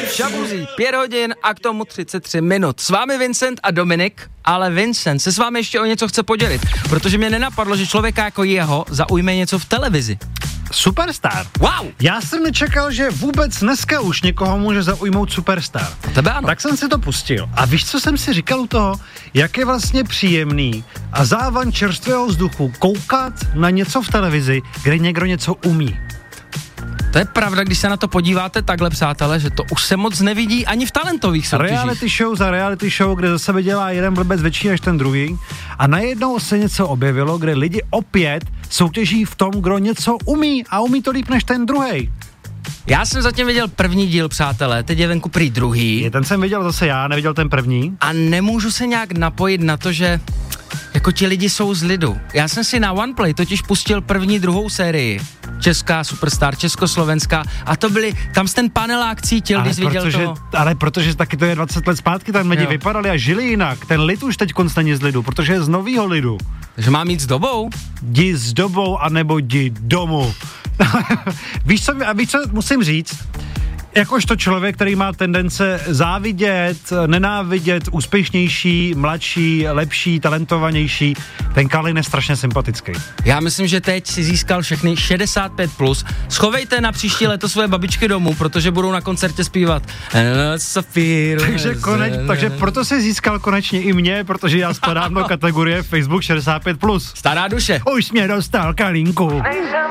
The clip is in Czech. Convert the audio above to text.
Šabuzí, 5 hodin a k tomu 33 minut. S vámi Vincent a Dominik, ale Vincent se s vámi ještě o něco chce podělit, protože mě nenapadlo, že člověka jako jeho zaujme něco v televizi. Superstar. Wow! Já jsem nečekal, že vůbec dneska už někoho může zaujmout Superstar. Tebe ano. Tak jsem si to pustil. A víš, co jsem si říkal u toho? Jak je vlastně příjemný a závan čerstvého vzduchu koukat na něco v televizi, kde někdo něco umí. To je pravda, když se na to podíváte takhle, přátelé, že to už se moc nevidí ani v talentových soutěžích. Reality show za reality show, kde za sebe dělá jeden blbec větší než ten druhý. A najednou se něco objevilo, kde lidi opět soutěží v tom, kdo něco umí a umí to líp než ten druhej. Já jsem zatím viděl první díl, přátelé, teď je venku prý druhý. Ten jsem viděl zase já, neviděl ten první. A nemůžu se nějak napojit na to, že jako ti lidi jsou z lidu. Já jsem si na OnePlay totiž pustil první, druhou sérii. Česká Superstar, československá a to byly, tam jsi ten panelák cítil, když viděl toho. Ale protože taky to je 20 let zpátky, tam lidi vypadali a žili jinak. Ten lid už teď není z lidu, protože je z novýho lidu. Takže mám jít s dobou? Jdi s dobou, anebo jdi domů. víš co musím říct? Jakožto člověk, který má tendence závidět, nenávidět úspěšnější, mladší, lepší, talentovanější, ten Kalin je strašně sympatický. Já myslím, že teď si získal všechny 65+. Schovejte na příští leto své babičky domů, protože budou na koncertě zpívat. Takže proto si získal konečně i mě, protože já spadám do kategorie Facebook 65+. Stará duše. Už mě dostal Kalinku.